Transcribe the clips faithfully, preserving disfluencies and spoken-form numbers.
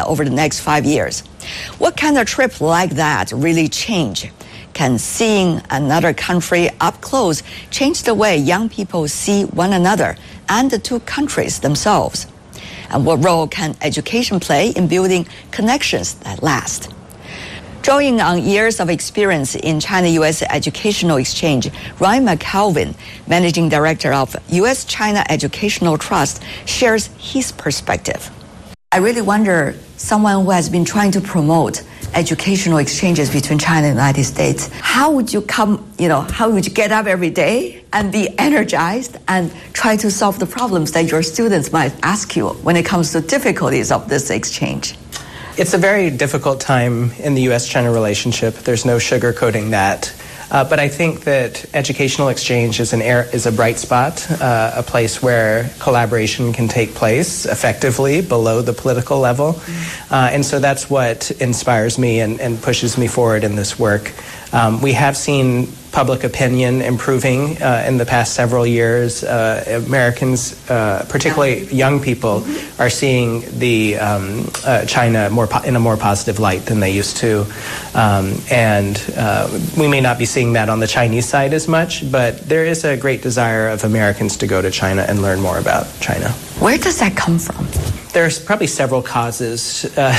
over the next five years. What kind of trip like that really change? Can seeing another country up close change the way young people see one another and the two countries themselves? And what role can education play in building connections that last? Drawing on years of experience in China-U S educational exchange, Ryan McKelvin, Managing Director of U S China Educational Trust, shares his perspective. I really wonder, someone who has been trying to promote educational exchanges between China and the United States, how would you come, you know, how would you get up every day and be energized and try to solve the problems that your students might ask you when it comes to difficulties of this exchange? It's a very difficult time in the U S China relationship. There's no sugarcoating that. Uh, but I think that educational exchange is an air, is a bright spot, uh, a place where collaboration can take place effectively below the political level. Mm-hmm. Uh, and so that's what inspires me and, and pushes me forward in this work. Um, we have seen public opinion improving uh, in the past several years. Uh, Americans, uh, particularly young people, mm-hmm. are seeing the um, uh, China more po- in a more positive light than they used to. Um, and uh, we may not be seeing that on the Chinese side as much, but there is a great desire of Americans to go to China and learn more about China. Where does that come from? There's probably several causes uh,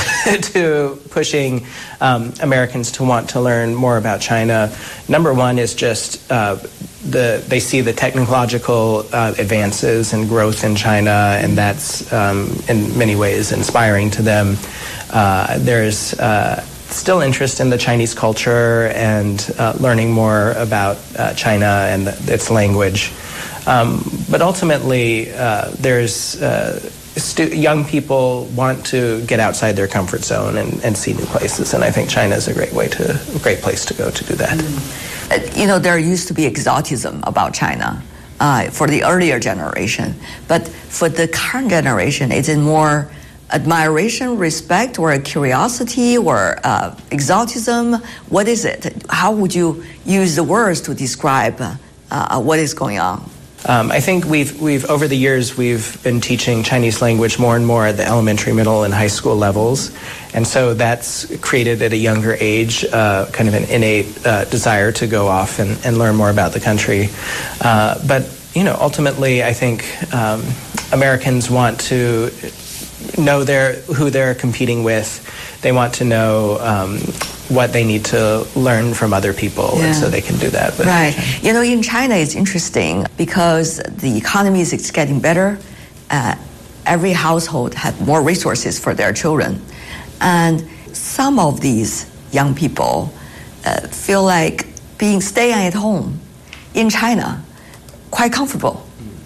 to pushing um, Americans to want to learn more about China. Number one is just uh, the they see the technological uh, advances and growth in China, and that's um, in many ways inspiring to them. Uh, there's uh, still interest in the Chinese culture and uh, learning more about uh, China and the, its language. Um, but ultimately, uh, there's uh, stu- young people want to get outside their comfort zone and, and see new places, and I think China is a great way to, a great place to go to do that. Mm. Uh, you know, there used to be exoticism about China uh, for the earlier generation, but for the current generation, is it more admiration, respect, or a curiosity, or uh, exoticism? What is it? How would you use the words to describe uh, what is going on? Um, I think we've, we've, over the years, we've been teaching Chinese language more and more at the elementary, middle, and high school levels. And so that's created at a younger age uh, kind of an innate uh, desire to go off and, and learn more about the country. Uh, but, you know, ultimately, I think um, Americans want to know their, who they're competing with. They want to know um, what they need to learn from other people, yeah. and so they can do that. But right. You know, in China, it's interesting because the economy is getting better. Uh, every household had more resources for their children. And some of these young people uh, feel like being staying at home in China quite comfortable.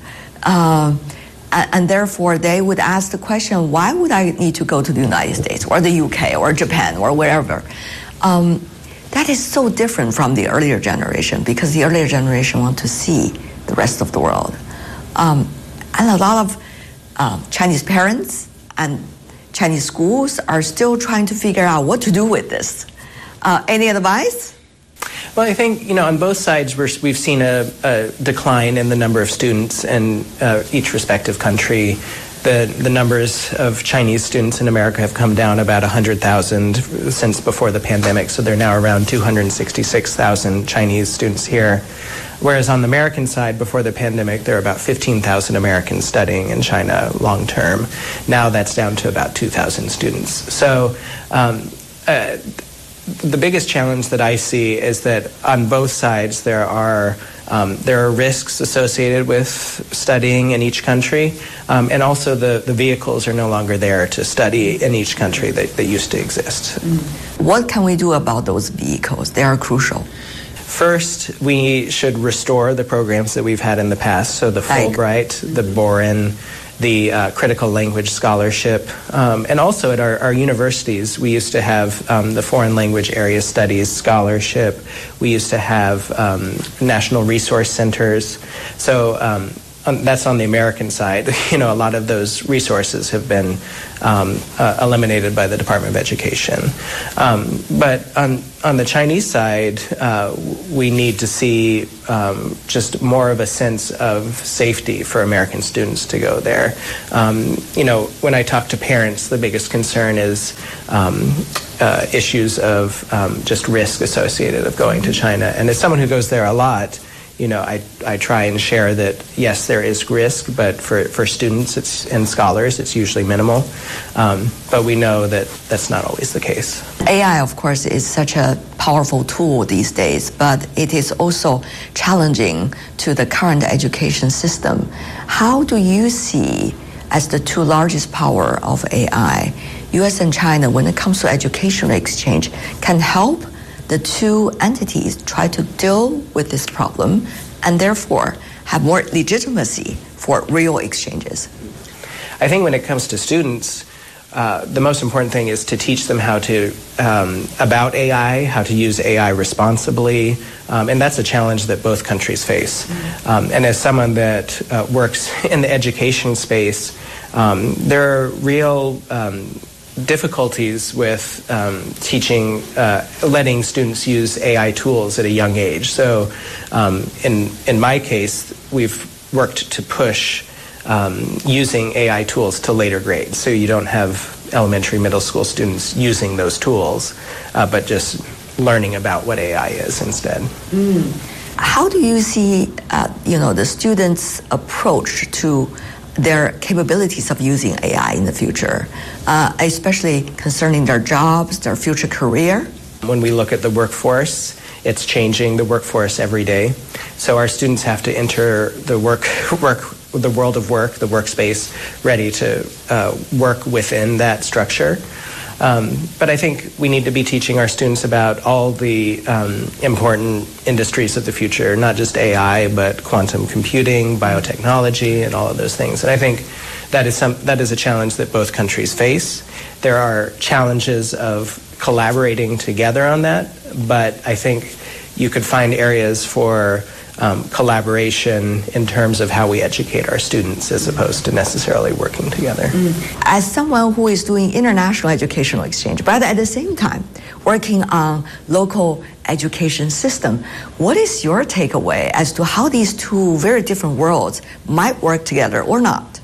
Uh, And therefore, they would ask the question, why would I need to go to the United States or the U K or Japan or wherever? Um, that is so different from the earlier generation, because the earlier generation want to see the rest of the world. Um, and a lot of uh, Chinese parents and Chinese schools are still trying to figure out what to do with this. Uh, any advice? Well, I think, you know, on both sides, we're, we've seen a, a decline in the number of students in uh, each respective country. The, the numbers of Chinese students in America have come down about one hundred thousand since before the pandemic, so they're now around two hundred sixty-six thousand Chinese students here. Whereas on the American side, before the pandemic, there were about fifteen thousand Americans studying in China long term. Now that's down to about two thousand students. So um, uh, the biggest challenge that I see is that on both sides there are um, there are risks associated with studying in each country, um, and also the, the vehicles are no longer there to study in each country that, that used to exist. What can we do about those vehicles? They are crucial. First, we should restore the programs that we've had in the past, so the Fulbright, the Boren, the uh, critical language scholarship, um, and also at our, our universities, we used to have um, the foreign language area studies scholarship. We used to have um, national resource centers. So um, on, that's on the American side. You know, a lot of those resources have been um, uh, eliminated by the Department of Education. Um, but on on the Chinese side, uh, we need to see um, just more of a sense of safety for American students to go there. Um, you know, when I talk to parents, the biggest concern is um, uh, issues of um, just risk associated of going to China. And as someone who goes there a lot, you know, I, I try and share that, yes, there is risk, but for, for students it's, and scholars, it's usually minimal. Um, but we know that that's not always the case. A I, of course, is such a powerful tool these days, but it is also challenging to the current education system. How do you see, as the two largest power of A I, U S and China, when it comes to educational exchange, can help the two entities try to deal with this problem and therefore have more legitimacy for real exchanges? I think when it comes to students, uh, the most important thing is to teach them how to, um, about A I, how to use A I responsibly, um, and that's a challenge that both countries face. Mm-hmm. Um, and as someone that uh, works in the education space, um, there are real um, difficulties with um, teaching, uh, letting students use A I tools at a young age. So um, in, in my case, we've worked to push um, using A I tools to later grades. So you don't have elementary, middle school students using those tools, uh, but just learning about what A I is instead. Mm. How do you see, uh, you know, the students' approach to their capabilities of using A I in the future, uh, especially concerning their jobs, their future career? When we look at the workforce, it's changing the workforce every day. So our students have to enter the work, work, the world of work, the workspace, ready to uh, work within that structure. Um, but I think we need to be teaching our students about all the um, important industries of the future, not just A I, but quantum computing, biotechnology, and all of those things. And I think that is some that is a challenge that both countries face. There are challenges of collaborating together on that, but I think you could find areas for Um, collaboration in terms of how we educate our students as opposed to necessarily working together. Mm. As someone who is doing international educational exchange, but at the same time working on local education system, what is your takeaway as to how these two very different worlds might work together or not?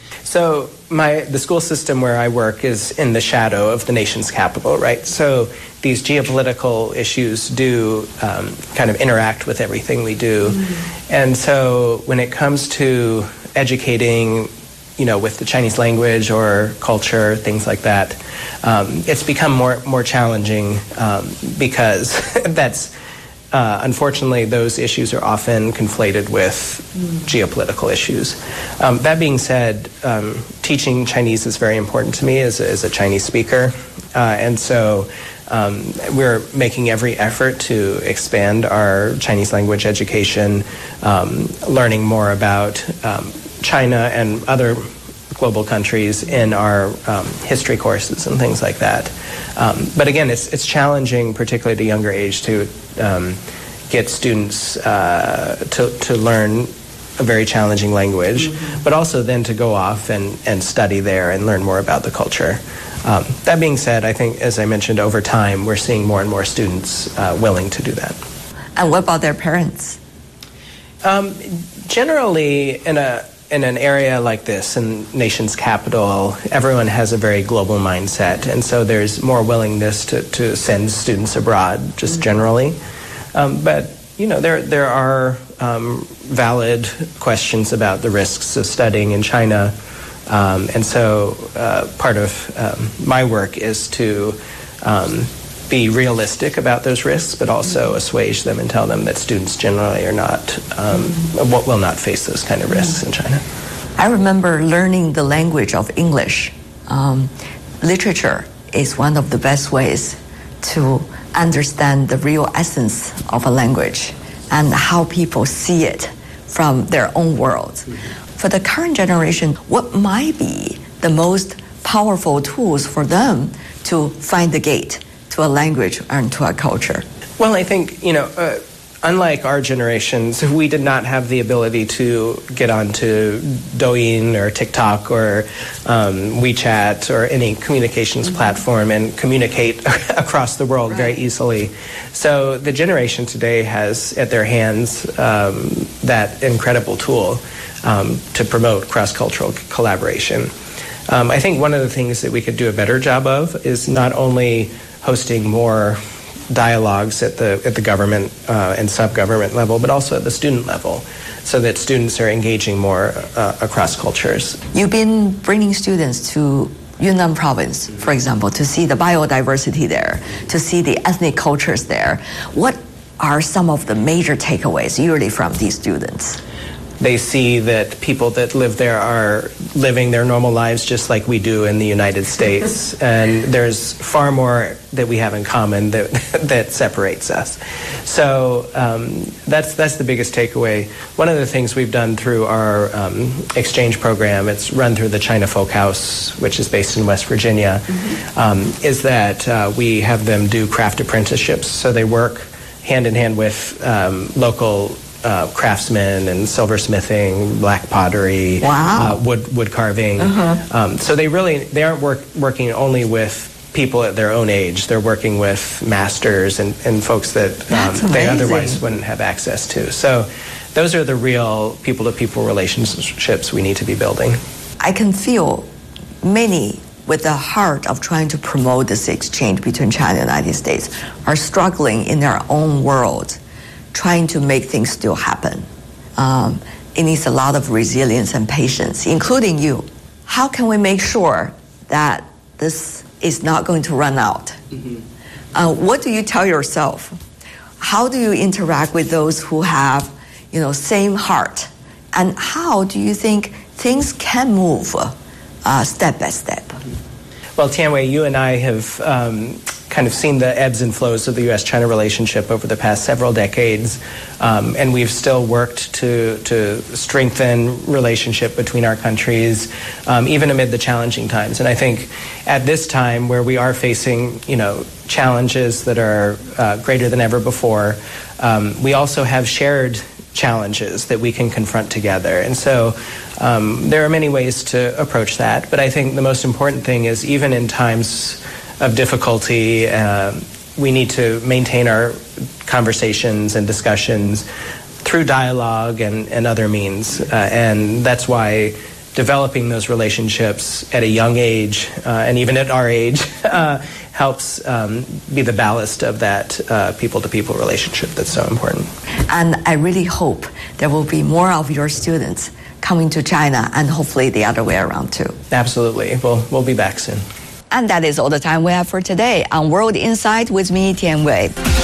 So my the school system where I work is in the shadow of the nation's capital, right? So these geopolitical issues do um, kind of interact with everything we do. Mm-hmm. And so when it comes to educating, you know, with the Chinese language or culture, things like that, um, it's become more, more challenging um, because that's, uh, unfortunately, those issues are often conflated with mm. geopolitical issues. Um, that being said, um, teaching Chinese is very important to me as a, as a Chinese speaker. Uh, and so Um, we're making every effort to expand our Chinese language education, um, learning more about um, China and other global countries in our um, history courses and things like that. Um, but again, it's it's challenging, particularly at a younger age, to um, get students uh, to to learn a very challenging language, mm-hmm. but also then to go off and, and study there and learn more about the culture. Um, that being said, I think, as I mentioned, over time, we're seeing more and more students uh, willing to do that. And what about their parents? Um, generally, in a in an area like this, in nation's capital, everyone has a very global mindset, and so there's more willingness to, to send students abroad, just mm-hmm. generally. Um, but you know, there there are um, valid questions about the risks of studying in China. Um, and so uh, part of um, my work is to um, be realistic about those risks, but also assuage them and tell them that students generally are not, um, what will not face those kind of risks in China. I remember learning the language of English. Um, literature is one of the best ways to understand the real essence of a language and how people see it from their own world. For the current generation, what might be the most powerful tools for them to find the gate to a language and to a culture? Well, I think, you know, uh, unlike our generations, we did not have the ability to get onto Douyin or TikTok or um, WeChat or any communications mm-hmm. platform and communicate across the world right. very easily. So the generation today has at their hands um, that incredible tool um, to promote cross-cultural collaboration. Um, I think one of the things that we could do a better job of is not only hosting more dialogues at the at the government uh, and sub-government level, but also at the student level, so that students are engaging more uh, across cultures. You've been bringing students to Yunnan province, for example, to see the biodiversity there, to see the ethnic cultures there. What are some of the major takeaways usually from these students? They see that people that live there are living their normal lives just like we do in the United States, and there's far more that we have in common that that separates us. So um, that's that's the biggest takeaway. One of the things we've done through our um, exchange program, it's run through the China Folk House, which is based in West Virginia, mm-hmm. um, is that uh, we have them do craft apprenticeships. So they work hand in hand with um, local Uh, craftsmen and silversmithing, black pottery, wow. uh, wood wood carving. Uh-huh. Um, so they really they aren't work, working only with people at their own age. They're working with masters and, and folks that um, they otherwise wouldn't have access to. So those are the real people-to-people relationships we need to be building. I can feel many with the heart of trying to promote this exchange between China and the United States are struggling in their own world, trying to make things still happen. Um, it needs a lot of resilience and patience, including you. How can we make sure that this is not going to run out? Mm-hmm. Uh, what do you tell yourself? How do you interact with those who have, you know, same heart? And how do you think things can move uh, step by step? Well, Tianwei, you and I have um, kind of seen the ebbs and flows of the U S China relationship over the past several decades, um, and we've still worked to to strengthen relationship between our countries, um, even amid the challenging times. And I think at this time, where we are facing, you know, challenges that are uh, greater than ever before, um, we also have shared challenges that we can confront together. And so um, there are many ways to approach that, but I think the most important thing is, even in times of difficulty, uh, we need to maintain our conversations and discussions through dialogue and, and other means. Uh, and that's why developing those relationships at a young age, uh, and even at our age, uh, helps um, be the ballast of that uh, people-to-people relationship that's so important. And I really hope there will be more of your students coming to China, and hopefully the other way around too. Absolutely. We'll, we'll be back soon. And that is all the time we have for today on World Insight with me, Tianwei.